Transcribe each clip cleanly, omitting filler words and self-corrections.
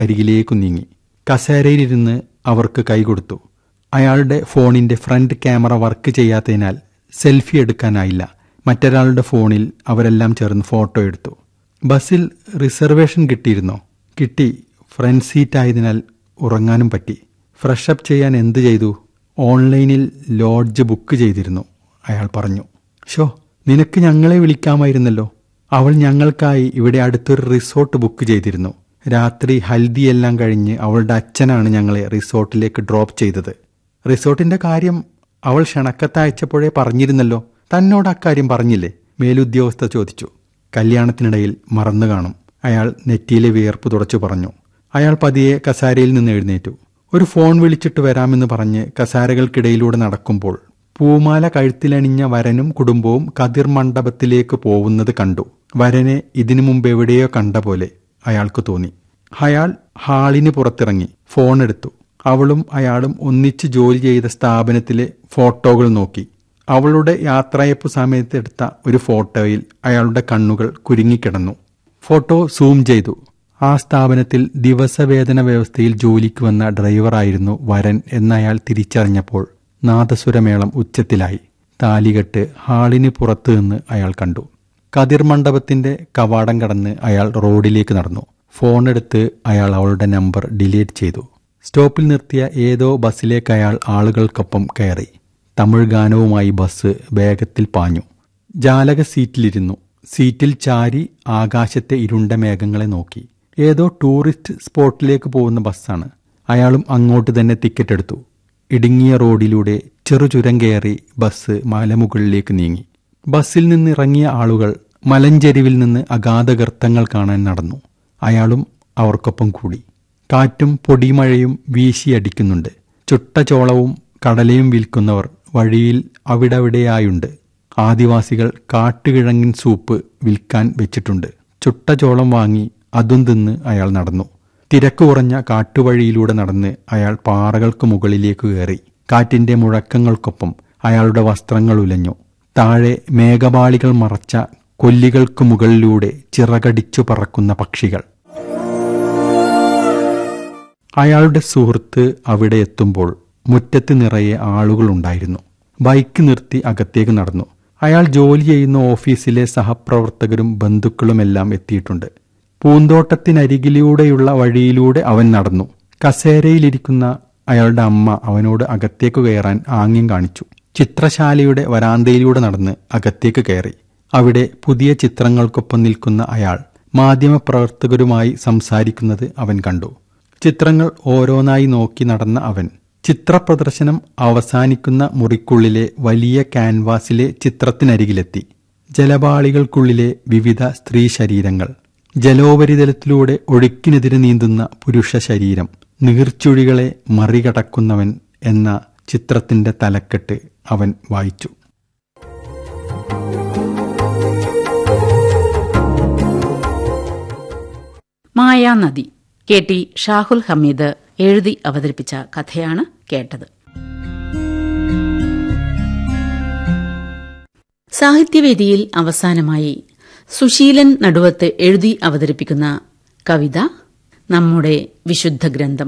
അരികിലേക്കു നീങ്ങി. കസേരയിലിരുന്ന് അവർക്ക് കൈകൊടുത്തു. അയാളുടെ ഫോണിന്റെ ഫ്രണ്ട് ക്യാമറ വർക്ക് ചെയ്യാത്തതിനാൽ സെൽഫി എടുക്കാനായില്ല. മറ്റൊരാളുടെ ഫോണിൽ അവരെല്ലാം ചേർന്ന് ഫോട്ടോ എടുത്തു. ബസ്സിൽ റിസർവേഷൻ കിട്ടിയിരുന്നോ? കിട്ടി. ഫ്രണ്ട് സീറ്റായതിനാൽ ഉറങ്ങാനും പറ്റി. ഫ്രഷപ്പ് ചെയ്യാൻ എന്ത് ചെയ്തു? ഓൺലൈനിൽ ലോഡ്ജ് ബുക്ക് ചെയ്തിരുന്നു, അയാൾ പറഞ്ഞു. ഷോ, നിനക്ക് ഞങ്ങളെ വിളിക്കാമായിരുന്നല്ലോ. അവൾ ഞങ്ങൾക്കായി ഇവിടെ അടുത്തൊരു റിസോർട്ട് ബുക്ക് ചെയ്തിരുന്നു. രാത്രി ഹൽദിയെല്ലാം കഴിഞ്ഞ് അവളുടെ അച്ഛനാണ് ഞങ്ങളെ റിസോർട്ടിലേക്ക് ഡ്രോപ്പ് ചെയ്തത്. റിസോർട്ടിന്റെ കാര്യം അവൾ ക്ഷണക്കത്തയച്ചപ്പോഴേ പറഞ്ഞിരുന്നല്ലോ. തന്നോട് അക്കാര്യം പറഞ്ഞില്ലേ? മേലുദ്യോഗസ്ഥ ചോദിച്ചു. കല്യാണത്തിനിടയിൽ മറന്നു കാണും, അയാൾ നെറ്റിയിലെ വിയർപ്പ് തുടച്ചു പറഞ്ഞു. അയാൾ പതിയെ കസാരയിൽ നിന്ന് എഴുന്നേറ്റു. ഒരു ഫോൺ വിളിച്ചിട്ട് വരാമെന്ന് പറഞ്ഞ് കസാരകൾക്കിടയിലൂടെ നടക്കുമ്പോൾ പൂമാല കഴുത്തിലണിഞ്ഞ വരനും കുടുംബവും കതിർ മണ്ഡപത്തിലേക്ക് പോകുന്നത് കണ്ടു. വരനെ ഇതിനു മുമ്പ് എവിടെയോ കണ്ട പോലെ അയാൾക്ക് തോന്നി. അയാൾ ഹാളിന് പുറത്തിറങ്ങി ഫോൺ എടുത്തു. അവളും അയാളും ഒന്നിച്ച് ജോലി ചെയ്ത സ്ഥാപനത്തിലെ ഫോട്ടോകൾ നോക്കി. അവളുടെ യാത്രയപ്പ് സമയത്ത് എടുത്ത ഒരു ഫോട്ടോയിൽ അയാളുടെ കണ്ണുകൾ കുരുങ്ങിക്കിടന്നു. ഫോട്ടോ സൂം ചെയ്തു. ആ സ്ഥാപനത്തിൽ ദിവസവേതന വ്യവസ്ഥയിൽ ജോലിക്ക് വന്ന ഡ്രൈവറായിരുന്നു വരൻ എന്നയാൾ തിരിച്ചറിഞ്ഞപ്പോൾ നാദസ്വരമേളം ഉച്ചത്തിലായി. താലികെട്ട് ഹാളിന് പുറത്തു നിന്ന് അയാൾ കണ്ടു. കതിർ മണ്ഡപത്തിന്റെ കവാടം കടന്ന് അയാൾ റോഡിലേക്ക് നടന്നു. ഫോണെടുത്ത് അയാൾ അവളുടെ നമ്പർ ഡിലീറ്റ് ചെയ്തു. സ്റ്റോപ്പിൽ നിർത്തിയ ഏതോ ബസ്സിലേക്ക് അയാൾ ആളുകൾക്കൊപ്പം കയറി. തമിഴ് ഗാനവുമായി ബസ് വേഗത്തിൽ പാഞ്ഞു. ജാലക സീറ്റിലിരുന്നു. സീറ്റിൽ ചാരി ആകാശത്തെ ഇരുണ്ട മേഘങ്ങളെ നോക്കി. ഏതോ ടൂറിസ്റ്റ് സ്പോട്ടിലേക്ക് പോകുന്ന ബസ്സാണ്. അയാളും അങ്ങോട്ട് തന്നെ ടിക്കറ്റ് എടുത്തു. ഇടുങ്ങിയ റോഡിലൂടെ ചെറുചുരം കയറി ബസ് മലമുകളിലേക്ക് നീങ്ങി. ബസ്സിൽ നിന്നിറങ്ങിയ ആളുകൾ മലഞ്ചെരിവിൽ നിന്ന് അഗാധഗർത്തങ്ങൾ കാണാൻ നടന്നു. അയാളും അവർക്കൊപ്പം കൂടി. കാറ്റും പൊടിമഴയും വീശിയടിക്കുന്നുണ്ട്. ചുട്ട ചോളവും കടലയും വിൽക്കുന്നവർ വഴിയിൽ അവിടവിടെയായുണ്ട്. ആദിവാസികൾ കാട്ടുകിഴങ്ങിൻ സൂപ്പ് വിൽക്കാൻ വെച്ചിട്ടുണ്ട്. ചുട്ട ചോളം വാങ്ങി അതും തിന്ന് അയാൾ നടന്നു. തിരക്ക് കുറഞ്ഞ കാട്ടുവഴിയിലൂടെ നടന്ന് അയാൾ പാറകൾക്ക് മുകളിലേക്ക് കയറി. കാറ്റിന്റെ മുഴക്കങ്ങൾക്കൊപ്പം അയാളുടെ വസ്ത്രങ്ങൾ ഉലഞ്ഞു. താഴെ മേഘപാളികൾ മറച്ച കൊല്ലികൾക്ക് മുകളിലൂടെ ചിറകടിച്ചു പറക്കുന്ന പക്ഷികൾ. അയാളുടെ സുഹൃത്ത് അവിടെ എത്തുമ്പോൾ മുറ്റത്ത് നിറയെ ആളുകളുണ്ടായിരുന്നു. ബൈക്ക് നിർത്തി അകത്തേക്ക് നടന്നു. അയാൾ ജോലി ചെയ്യുന്ന ഓഫീസിലെ സഹപ്രവർത്തകരും ബന്ധുക്കളുമെല്ലാം എത്തിയിട്ടുണ്ട്. പൂന്തോട്ടത്തിനരികിലൂടെയുള്ള വഴിയിലൂടെ അവൻ നടന്നു. കസേരയിലിരിക്കുന്ന അയാളുടെ അമ്മ അവനോട് അകത്തേക്ക് കയറാൻ ആംഗ്യം കാണിച്ചു. ചിത്രശാലയുടെ വരാന്തയിലൂടെ നടന്ന് അകത്തേക്ക് കയറി. അവിടെ പുതിയ ചിത്രങ്ങൾക്കൊപ്പം നിൽക്കുന്ന അയാൾ മാധ്യമപ്രവർത്തകരുമായി സംസാരിക്കുന്നത് അവൻ കണ്ടു. ചിത്രങ്ങൾ ഓരോന്നായി നോക്കി നടന്ന അവൻ ചിത്രപ്രദർശനം അവസാനിക്കുന്ന മുറിക്കുള്ളിലെ വലിയ ക്യാൻവാസിലെ ചിത്രത്തിനരികിലെത്തി. ജലപാളികൾക്കുള്ളിലെ വിവിധ സ്ത്രീ ശരീരങ്ങൾ, ജലോപരിതലത്തിലൂടെ ഒഴുക്കിനെതിരെ നീന്തുന്ന പുരുഷ ശരീരം, നീർച്ചുഴികളെ മറികടക്കുന്നവൻ എന്ന ചിത്രത്തിന്റെ തലക്കെട്ട് അവൻ വായിച്ചു. മായാനദി KT ഷാഹുൽ ഹമീദ് എഴുതി അവതരിപ്പിച്ച കഥയാണ് കേട്ടത്. സാഹിത്യവേദിയിൽ അവസാനമായി സുശീലൻ നടുവത്ത് എഴുതി അവതരിപ്പിക്കുന്ന കവിത നമ്മുടെ വിശുദ്ധ ഗ്രന്ഥം.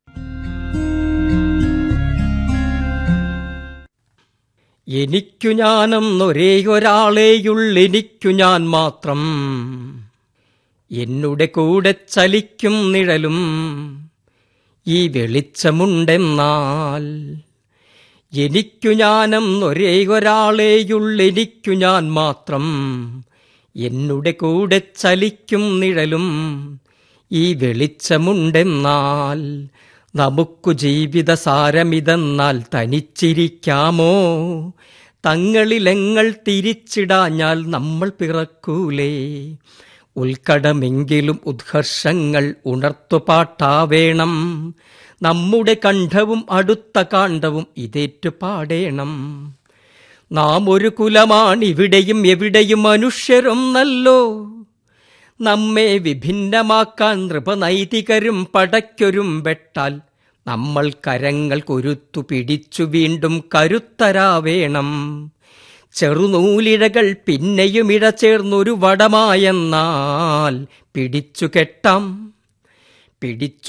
എനിക്കു ഞാനെന്നൊരേയൊരാളേയുള്ളെനിക്കു ഞാൻ മാത്രം, എന്നുടെ കൂടെ ചലിക്കും നിഴലും ഈ വെളിച്ചമുണ്ടെന്നാൽ. എനിക്കു ഞാനെന്നൊരേയൊരാളേയുള്ളെനിക്കു ഞാൻ മാത്രം, എന്നുടെ കൂടെ ചലിക്കും നിഴലും ഈ വെളിച്ചമുണ്ടെന്നാൽ. നമുക്കു ജീവിത സാരമിതെന്നാൽ തനിച്ചിരിക്കാമോ? തങ്ങളിലെങ്ങൾ തിരിച്ചിടാഞ്ഞാൽ നമ്മൾ പിറക്കൂലേ? ഉൽക്കടമെങ്കിലും ഉത്കർഷങ്ങൾ ഉണർത്തുപാട്ടാവേണം. നമ്മുടെ കണ്ഠവും അടുത്ത കാണ്ഡവും ഇതേറ്റു പാടേണം. നാം ഒരു കുലമാണിവിടെയും എവിടെയും മനുഷ്യരൊന്നല്ലോ. നമ്മെ വിഭിന്നമാക്കാൻ നൃപനൈതികരും പടയ്ക്കൊരും വെട്ടാൽ നമ്മൾ കരങ്ങൾ കൊരുത്തു പിടിച്ചു വീണ്ടും കരുത്തരാവേണം. ചെറുനൂലിഴകൾ പിന്നെയും ഇഴചേർന്നൊരു വടമായെന്നാൽ പിടിച്ചു കെട്ടാം. പിടിച്ചു